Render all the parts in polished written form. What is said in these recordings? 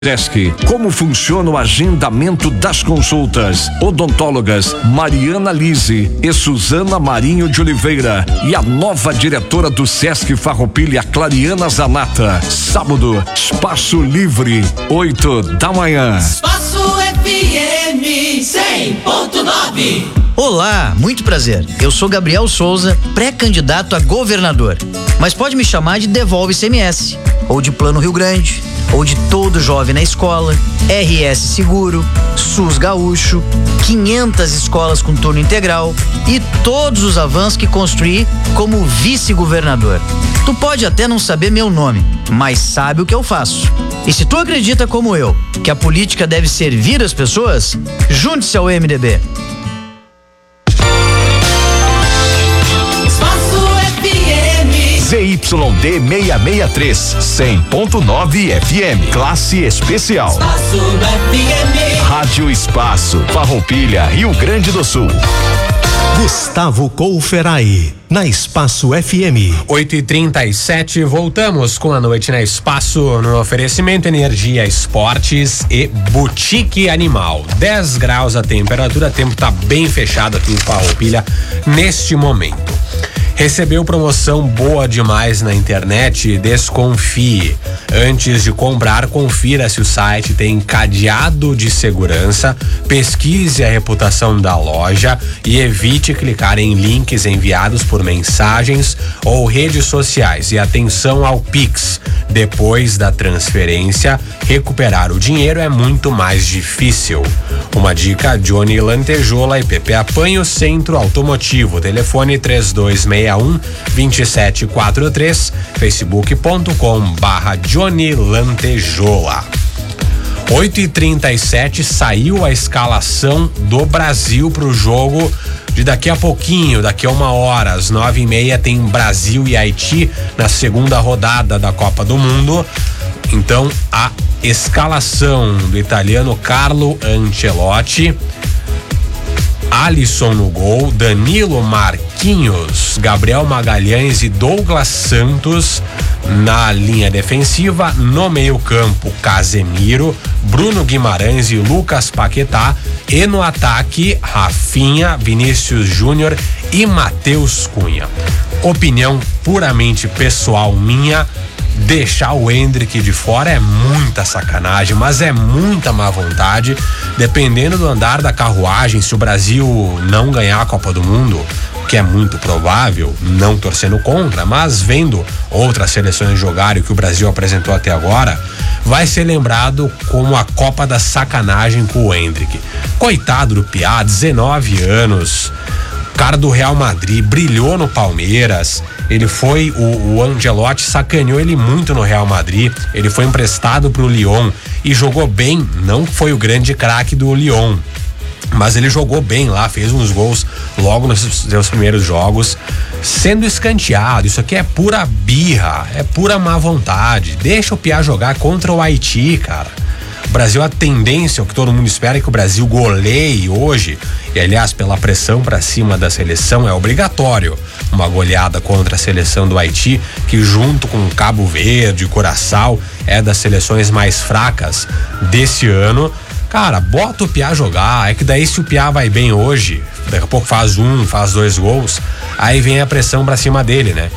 Sesc. Como funciona o agendamento das consultas? Odontólogas Mariana Lise e Suzana Marinho de Oliveira e a nova diretora do Sesc Farroupilha, Clariana Zanata. Sábado, espaço livre, 8 da manhã. Espaço FM 100.9. Olá, muito prazer. Eu sou Gabriel Souza, pré-candidato a governador. Mas pode me chamar de Devolve ICMS, ou de Plano Rio Grande, ou de Todo Jovem na Escola, RS Seguro, SUS Gaúcho, 500 escolas com turno integral e todos os avanços que construí como vice-governador. Tu pode até não saber meu nome, mas sabe o que eu faço. E se tu acredita como eu, que a política deve servir as pessoas, junte-se ao MDB. ZYD 663, 100.9 FM, classe especial. Espaço FM. Rádio Espaço, Farroupilha, Rio Grande do Sul. Gustavo Couferai, na Espaço FM. 8h37, voltamos com a noite na Espaço, no oferecimento Energia Esportes e Boutique Animal. 10 graus a temperatura, tempo tá bem fechado aqui em Farroupilha neste momento. Recebeu promoção boa demais na internet? Desconfie. Antes de comprar, confira se o site tem cadeado de segurança, pesquise a reputação da loja e evite clicar em links enviados por mensagens ou redes sociais. E atenção ao Pix. Depois da transferência, recuperar o dinheiro é muito mais difícil. Uma dica: Johnny Lantejola e Pepe Apanho, Centro Automotivo. Telefone 3261-2743, facebook.com/Johnny Lantejola. 8h37, saiu a escalação do Brasil pro jogo de daqui a pouquinho, daqui a 1 hora, às 9h30, tem Brasil e Haiti na segunda rodada da Copa do Mundo. Então, a escalação do italiano Carlo Ancelotti: Alisson no gol, Danilo, Marquinhos, Gabriel Magalhães e Douglas Santos na linha defensiva. No meio-campo, Casemiro, Bruno Guimarães e Lucas Paquetá. E no ataque, Rafinha, Vinícius Júnior e Matheus Cunha. Opinião puramente pessoal minha: deixar o Endrick de fora é muita sacanagem, mas é muita má vontade. Dependendo do andar da carruagem, se o Brasil não ganhar a Copa do Mundo, que é muito provável, não torcendo contra, mas vendo outras seleções jogarem o que o Brasil apresentou até agora, vai ser lembrado como a Copa da sacanagem com o Endrick. Coitado do Piá, 19 anos, cara do Real Madrid, brilhou no Palmeiras. Ele foi, o Ancelotti sacaneou ele muito no Real Madrid. Ele foi emprestado pro Lyon e jogou bem. Não foi o grande craque do Lyon, mas ele jogou bem lá, fez uns gols logo nos seus primeiros jogos, sendo escanteado. Isso aqui é pura birra, é pura má vontade. Deixa o Piá jogar contra o Haiti, cara. O Brasil, a tendência, o que todo mundo espera, é que o Brasil goleie hoje. E aliás, pela pressão para cima da seleção, é obrigatório uma goleada contra a seleção do Haiti, que junto com Cabo Verde e Curaçao é das seleções mais fracas desse ano. Cara, bota o Piá jogar. É que daí, se o Piá vai bem hoje, daqui a pouco faz 2 gols, aí vem a pressão pra cima dele, né?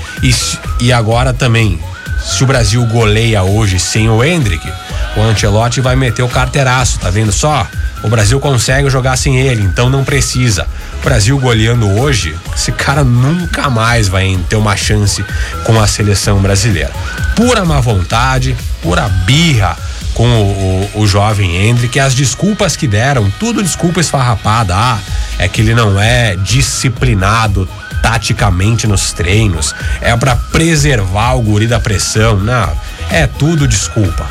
E agora também, se o Brasil goleia hoje sem o Endrick, o Ancelotti vai meter o carteiraço, tá vendo só? O Brasil consegue jogar sem ele, então não precisa. O Brasil goleando hoje, esse cara nunca mais vai ter uma chance com a seleção brasileira. Pura má vontade, pura birra com o jovem Endrick. As desculpas que deram, tudo desculpa esfarrapada. É que ele não é disciplinado taticamente nos treinos, é pra preservar o guri da pressão. Não, é tudo desculpa.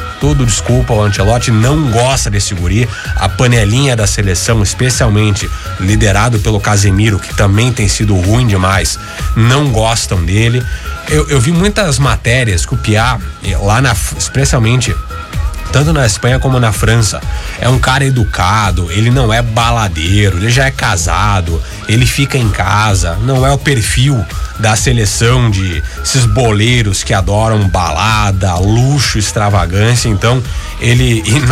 O Ancelotti não gosta desse guri. A panelinha da seleção, especialmente liderado pelo Casemiro, que também tem sido ruim demais, não gostam dele. Eu vi muitas matérias que o Piá, lá especialmente tanto na Espanha como na França, é um cara educado, ele não é baladeiro, ele já é casado, ele fica em casa, não é o perfil da seleção de esses boleiros que adoram balada, luxo, extravagância. Então ele